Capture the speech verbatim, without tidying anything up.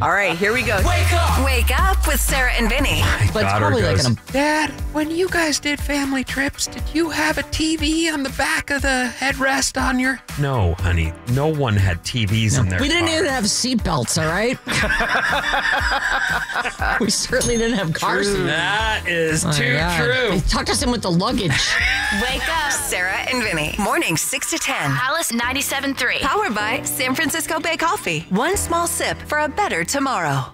All right, here we go. Wake up! Wake up with Sarah and Vinny. But it's daughter probably goes, like an Dad, when you guys did family trips, did you have a T V on the back of the headrest on your... No, honey. No one had T Vs in their We didn't car. even have seatbelts, all right? We certainly didn't have car seats. That is My too God. true. They tucked us in with the luggage. Wake up. Sarah and Vinny. Mornings six to ten. Alice ninety-seven point three. Powered by San Francisco Bay Coffee. One small sip for a better tomorrow.